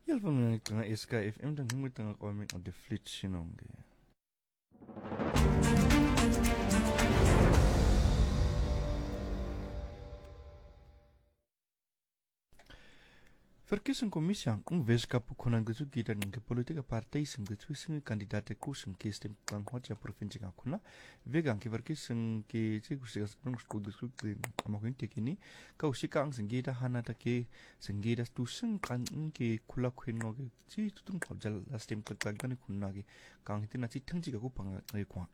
Yalvan nga SKFM dan himut nga comment on the fleet sinonge. Verkiesingskommissie ang Weskaap kunan gesu gidan ng politieke partij sing gesu sing kandidaate ku sing kistem kang hoja provinsi nga kuna vegan ki verkiesing ki sigus sprung sku gesu amakin tekini ka usika ang sing gida hanata ki sing gida tu sing kan ki kula kuin no ki ji tutun khojal lastem tak kan kunna ki kang hitina chi thangji ga ku pang ngai kwa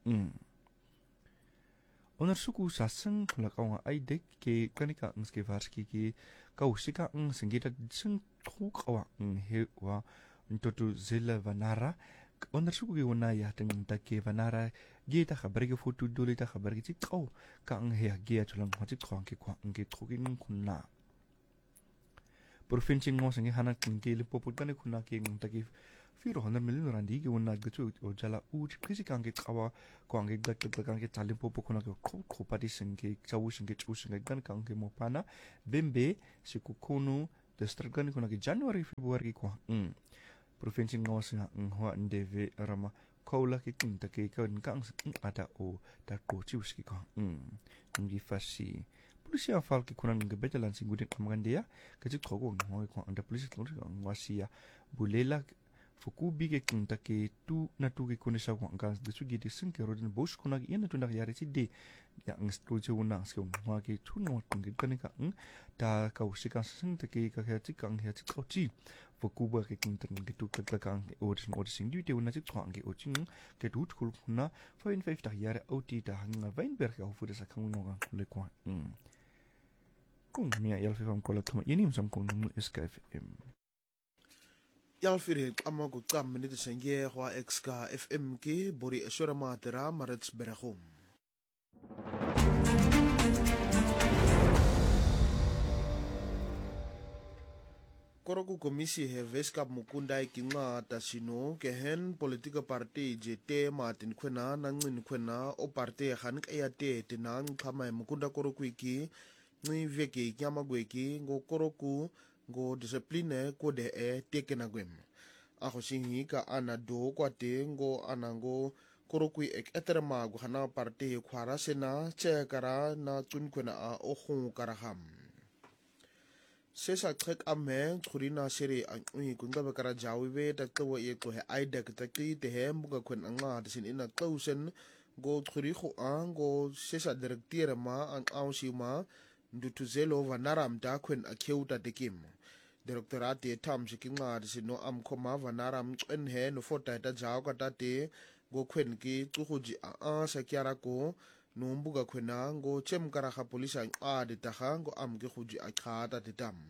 Onar suku sasang kulakaw nga ay dek ke kanika ang skivarski ki kausika ang singgita sing tukawa ang hewa ntotu zila vanara onar suku ki wana ya teng take vanara gita khabargi foto dole ta khabargi chi kaw ka ang hea gia chulang hoti khwang ki kwa ang ki thukin kunna provinsi ngo sangi hanak ki lipoput kan kunna ki ng taki 400 million randi ki wana gchu o jala u kisi kang ki kawa ko ang gak kang ki talim popo kuna ko pati sing ki chawu sing ki chu sing gan kang ki mopana bembe sikukunu district gan kuna ki January February ko provinsi ngo sing ho ndeve rama kola ki king ta ki kan kang ada o ta ko chu ski ko ngi fasi polisi afal ki kuna ngi betelan sing gudin amandia ka ji khogo ngo ko anda polisi ngwasia bulela Fuku bige king take tu na tu ki kone sa wang gas de sugi de sing ke rodin bos kuna ki ina tu nak yare si de ya ang stoje una ske wa ki tu no tung ki kane ka ta ka usika sing take ka ka ti kang ya ti ko ti fuku ba ki king tan ki tu ka kang o sing du de una ti twang ki o ching ke tu kul kuna 55 yare o ti ta hanga Weinberg au fu de sa kang no ga le kwa kung mia yal fe fam kola tuma yenim sam kung SKFM Yalfiri amagu kam minute senge hwa exka FM ki bori ashura matera marats berahum. Koroku komisi he Weskaap mukundai kinga tasino kehen politika parti JT Martin Kwena nangin Kwena o parti han kayate tinang kama mukunda koroku iki ni veki kyamagweki ngo koroku go discipline ko de tekena gwem ako singi ka ana do ko te ngo anango korokui ek eterma go hana parte khwara sena chekara na tunkwena a ohung karaham sesa trek ame khurina seri ui kunga bakara jawibe ta to ye ko he aida ka ti te he muga kwen anga sin ina klausen go khuri kho ango sesa direktiere ma ang ausima ndutuzelo vanaram da kwen akheuta tekim Direktorate tam sikinga sino am khoma vanaram chen he no fota ta jaw ka ta te go khwen ki chuhuji a sakyara ko no mbuga khwena go chem kara kha polisa a de ta kha go am ki khuji a kha ta te tam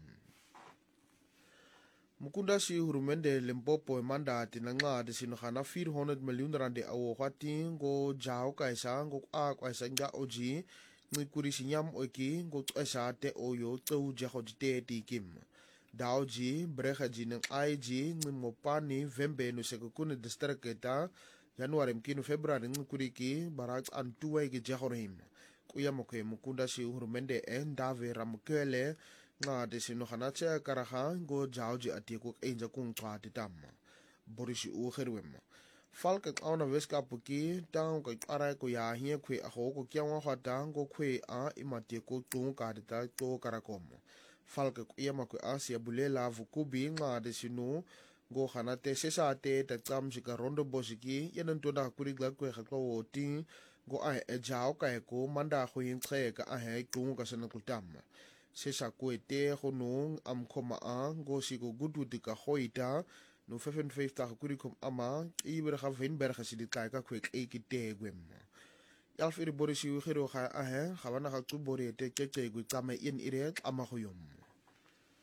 mukunda si hurumende Limpopo manda tinanga de sino khana 400 million rand awo khati go jaw ka isa go a ka isa nga oji ngikuri sinyam oki go esa te oyo tsu je khojite ti kim Dauji, Bregaji ng IG, ng Mopani, Vembe, no Sekukuni District kita, Januari mkino Februari ng Kuriki, Barak Antuay ki Jehorim. Kuya mo kay mukunda si Hurumende Dave Ramukele, nga de sinohanache karaha, go Jauji atiku enja kung titam. Borisi Uherwem. Falk ang na Weskaap ki, tang kay aray ko yahiya kwe ako, ko kiyang wakatang ko kwe a imatiku tung kadita to karakom. Falka kuyama ku asia bulela vukubi nga de sinu go hanate sesate ta tam sika rondo bosiki yanan to da kuri gla ku khaklo oti go a jao ka ko manda khu yin tre ka a he tung ka sana kultam sesa ku ete khonu am khoma a go siko gudu tika hoita no 55 ta kuri kom ama iber ga Weinberg si dit ka ku ek te gwem Alfiri borisi khiro kha a he khawana kha tu bori te ke gu tame in ire ama khoyom